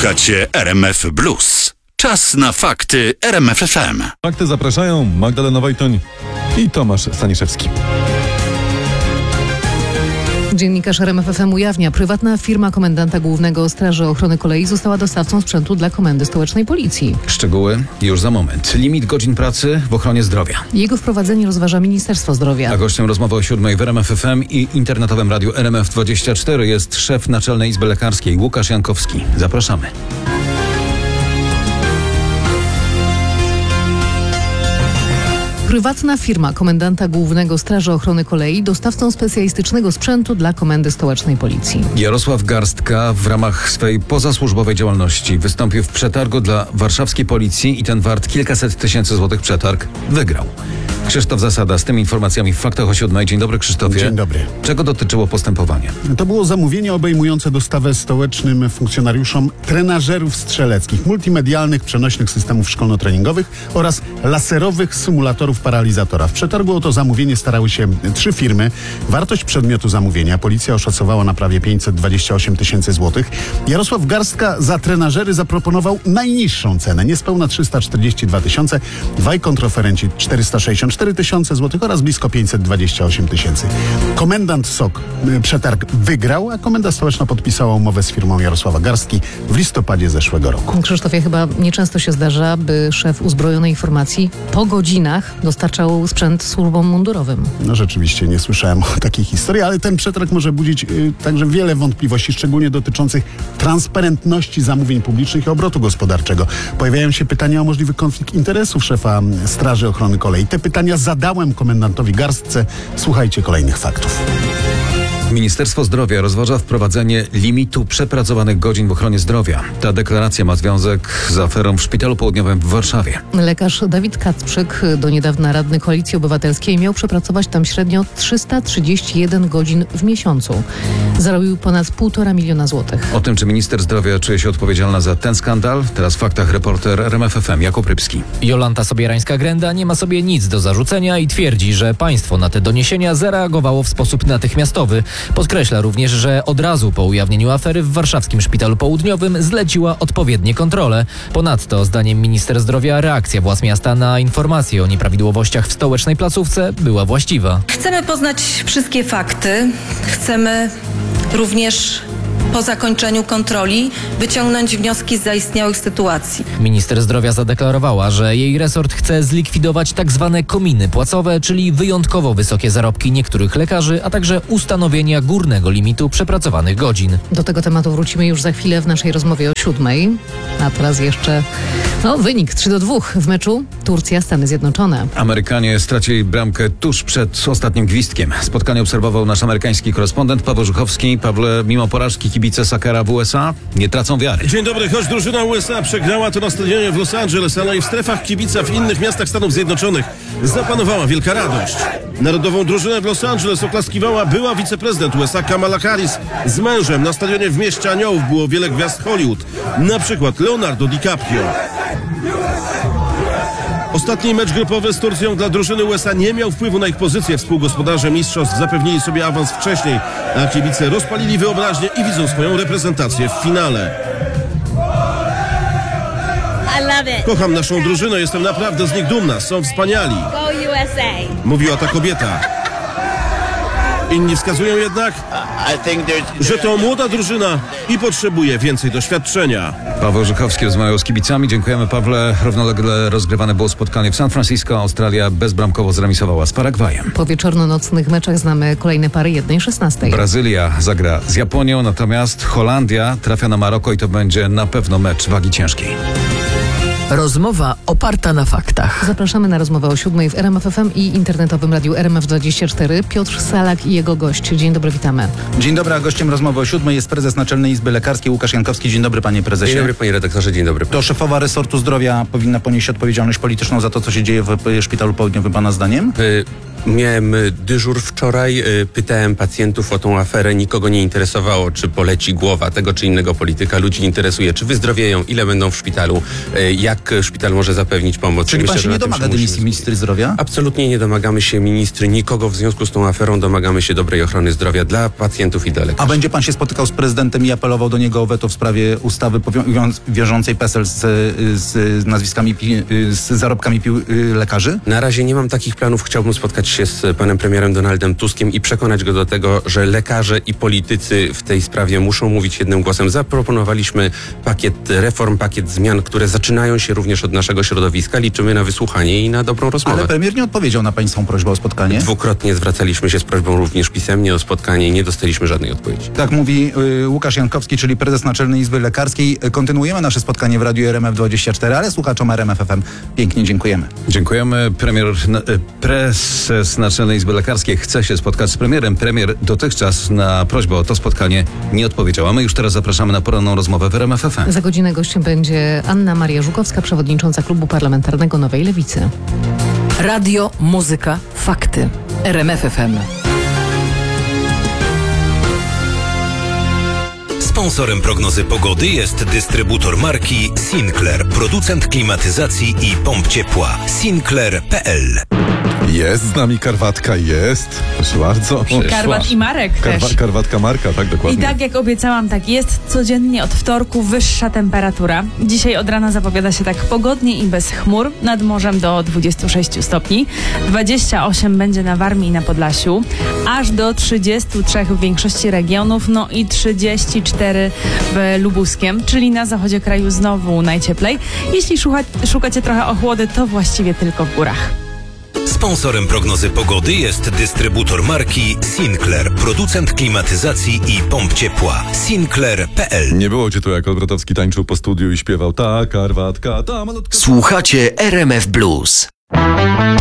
Słuchacie RMF Blues. Czas na fakty RMF FM. Fakty zapraszają Magdalena Wojtoń i Tomasz Staniszewski. Dziennikarz RMF FM ujawnia, prywatna firma komendanta głównego Straży Ochrony Kolei została dostawcą sprzętu dla Komendy Stołecznej Policji. Szczegóły już za moment. Limit godzin pracy w ochronie zdrowia. Jego wprowadzenie rozważa Ministerstwo Zdrowia. A gościem rozmowy o 7 w RMF FM i internetowym radiu RMF24 jest szef Naczelnej Izby Lekarskiej Łukasz Jankowski. Zapraszamy. Prywatna firma komendanta głównego Straży Ochrony Kolei dostawcą specjalistycznego sprzętu dla Komendy Stołecznej Policji. Jarosław Garstka w ramach swej pozasłużbowej działalności wystąpił w przetargu dla warszawskiej policji i ten wart kilkaset tysięcy złotych przetarg wygrał. Krzysztof Zasada z tymi informacjami w Faktach o 7. Dzień dobry, Krzysztofie. Dzień dobry. Czego dotyczyło postępowanie? To było zamówienie obejmujące dostawę stołecznym funkcjonariuszom trenażerów strzeleckich, multimedialnych, przenośnych systemów szkolno-treningowych oraz laserowych symulatorów paralizatora. W przetargu o to zamówienie starały się 3 firmy. Wartość przedmiotu zamówienia policja oszacowała na prawie 528 tysięcy złotych. Jarosław Garstka za trenażery zaproponował najniższą cenę, niespełna 342 tysiące. Dwaj kontroferenci 464 tysiące złotych oraz blisko 528 tysięcy. Komendant SOK przetarg wygrał, a Komenda Stołeczna podpisała umowę z firmą Jarosława Garstki w listopadzie zeszłego roku. Krzysztofie, chyba nieczęsto się zdarza, by szef uzbrojonej formacji po godzinach dostarczał sprzęt służbom mundurowym. No rzeczywiście nie słyszałem o takiej historii, ale ten przetarg może budzić także wiele wątpliwości, szczególnie dotyczących transparentności zamówień publicznych i obrotu gospodarczego. Pojawiają się pytania o możliwy konflikt interesów szefa Straży Ochrony Kolei. Te pytania zadałem komendantowi Garstce. Słuchajcie kolejnych faktów. Ministerstwo Zdrowia rozważa wprowadzenie limitu przepracowanych godzin w ochronie zdrowia. Ta deklaracja ma związek z aferą w Szpitalu Południowym w Warszawie. Lekarz Dawid Kacprzyk, do niedawna radny Koalicji Obywatelskiej, miał przepracować tam średnio 331 godzin w miesiącu. Zarobił ponad 1,5 miliona złotych. O tym, czy minister zdrowia czuje się odpowiedzialna za ten skandal, teraz w Faktach reporter RMF FM Jakub Rybski. Jolanta Sobierańska-Grenda nie ma sobie nic do zarzucenia i twierdzi, że państwo na te doniesienia zareagowało w sposób natychmiastowy. Podkreśla również, że od razu po ujawnieniu afery w warszawskim Szpitalu Południowym zleciła odpowiednie kontrole. Ponadto, zdaniem minister zdrowia, reakcja władz miasta na informacje o nieprawidłowościach w stołecznej placówce była właściwa. Chcemy poznać wszystkie fakty. Chcemy również po zakończeniu kontroli wyciągnąć wnioski z zaistniałych sytuacji. Minister zdrowia zadeklarowała, że jej resort chce zlikwidować tak zwane kominy płacowe, czyli wyjątkowo wysokie zarobki niektórych lekarzy, a także ustanowienia górnego limitu przepracowanych godzin. Do tego tematu wrócimy już za chwilę w naszej rozmowie o 7. A teraz jeszcze wynik 3-2 w meczu Turcja-Stany Zjednoczone. Amerykanie stracili bramkę tuż przed ostatnim gwizdkiem. Spotkanie obserwował nasz amerykański korespondent Paweł Żuchowski. Pawle, mimo porażki kibice Sakera w USA nie tracą wiary. Dzień dobry, choć drużyna USA przegrała to na stadionie w Los Angeles, ale i w strefach kibica w innych miastach Stanów Zjednoczonych zapanowała wielka radość. Narodową drużynę w Los Angeles oklaskiwała była wiceprezydent USA Kamala Harris z mężem. Na stadionie w Mieście Aniołów było wiele gwiazd Hollywood, na przykład Leonardo DiCaprio. Ostatni mecz grupowy z Turcją dla drużyny USA nie miał wpływu na ich pozycję. Współgospodarze mistrzostw zapewnili sobie awans wcześniej, a kibice rozpalili wyobraźnię i widzą swoją reprezentację w finale. Kocham naszą drużynę, jestem naprawdę z nich dumna, są wspaniali. Mówiła ta kobieta. Inni wskazują jednak, że to młoda drużyna i potrzebuje więcej doświadczenia. Paweł Żuchowski rozmawiał z kibicami. Dziękujemy, Pawle. Równolegle rozgrywane było spotkanie w San Francisco. Australia bezbramkowo zremisowała z Paragwajem. Po wieczorno-nocnych meczach znamy kolejne pary 1:16. Brazylia zagra z Japonią, natomiast Holandia trafia na Maroko i to będzie na pewno mecz wagi ciężkiej. Rozmowa oparta na faktach. Zapraszamy na rozmowę o 7 w RMF FM i internetowym radiu RMF24. Piotr Salak i jego gość. Dzień dobry, witamy. Dzień dobry, a gościem rozmowy o 7 jest prezes Naczelnej Izby Lekarskiej Łukasz Jankowski. Dzień dobry, panie prezesie. Dzień dobry, panie redaktorze, dzień dobry. To szefowa resortu zdrowia powinna ponieść odpowiedzialność polityczną za to, co się dzieje w Szpitalu Południowym, pana zdaniem? Miałem dyżur wczoraj, pytałem pacjentów o tą aferę, nikogo nie interesowało, czy poleci głowa tego czy innego polityka. Ludzi interesuje, czy wyzdrowieją, ile będą w szpitalu, jak szpital może zapewnić pomoc. Czyli Myślę, pan że się na nie tym domaga musimy dymisji ministry zdrowia? Absolutnie nie domagamy się ministry nikogo w związku z tą aferą. Domagamy się dobrej ochrony zdrowia dla pacjentów i dla lekarzy. A będzie pan się spotykał z prezydentem i apelował do niego o weto w sprawie ustawy wiążącej PESEL z nazwiskami, z zarobkami lekarzy? Na razie nie mam takich planów. Chciałbym spotkać się z panem premierem Donaldem Tuskiem i przekonać go do tego, że lekarze i politycy w tej sprawie muszą mówić jednym głosem. Zaproponowaliśmy pakiet reform, pakiet zmian, które zaczynają się również od naszego środowiska. Liczymy na wysłuchanie i na dobrą rozmowę. Ale premier nie odpowiedział na pańską prośbę o spotkanie? Dwukrotnie zwracaliśmy się z prośbą również pisemnie o spotkanie i nie dostaliśmy żadnej odpowiedzi. Tak mówi Łukasz Jankowski, czyli prezes Naczelnej Izby Lekarskiej. Kontynuujemy nasze spotkanie w Radiu RMF24, ale słuchaczom RMF FM pięknie dziękujemy. Dziękujemy. Prezes Naczelnej Izby Lekarskiej chce się spotkać z premierem. Premier dotychczas na prośbę o to spotkanie nie odpowiedział. A my już teraz zapraszamy na poranną rozmowę w RMF FM. Za godzinę gościem będzie Anna Maria Żukowska, przewodnicząca Klubu Parlamentarnego Nowej Lewicy. Radio, muzyka, fakty. RMF FM. Sponsorem prognozy pogody jest dystrybutor marki Sinclair, producent klimatyzacji i pomp ciepła. Sinclair.pl. Jest z nami Karwatka, jest. Proszę bardzo. Karwat i Marek też. Karwatka Marka, tak dokładnie. I tak jak obiecałam, tak jest. Codziennie od wtorku wyższa temperatura. Dzisiaj od rana zapowiada się tak pogodnie i bez chmur. Nad morzem do 26 stopni. 28 będzie na Warmii i na Podlasiu. Aż do 33 w większości regionów. No i 34 w Lubuskiem, czyli na zachodzie kraju znowu najcieplej. Jeśli szukacie trochę ochłody, to właściwie tylko w górach. Sponsorem prognozy pogody jest dystrybutor marki Sinclair, producent klimatyzacji i pomp ciepła. Sinclair.pl. Nie było cię tu, jak Olbratowski tańczył po studiu i śpiewał ta Karwatka, ta malutka... Słuchacie RMF Blues.